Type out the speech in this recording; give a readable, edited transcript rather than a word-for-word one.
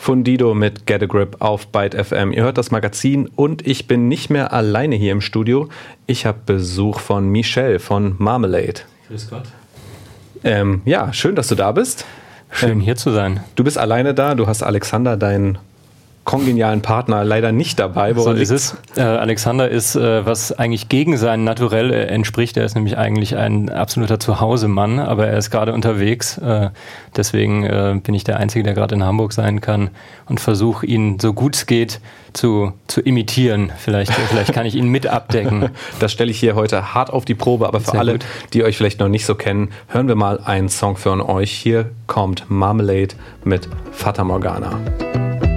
Fundido mit Get a Grip auf Byte FM. Ihr hört das Magazin und ich bin nicht mehr alleine hier im Studio. Ich habe Besuch von Michelle von Marmalade. Grüß Gott. Ja, schön, dass du da bist. Schön hier zu sein. Du bist alleine da, du hast Alexander, deinen kongenialen Partner, leider nicht dabei. So ist es. Alexander ist, was eigentlich gegen sein Naturell entspricht. Er ist nämlich eigentlich ein absoluter Zuhause-Mann, aber er ist gerade unterwegs. Deswegen bin ich der Einzige, der gerade in Hamburg sein kann und versuche, ihn so gut es geht zu imitieren. Vielleicht kann ich ihn mit abdecken. Das stelle ich hier heute hart auf die Probe, aber für alle, die euch vielleicht noch nicht so kennen, hören wir mal einen Song von euch. Hier kommt Marmalade mit Fata Morgana.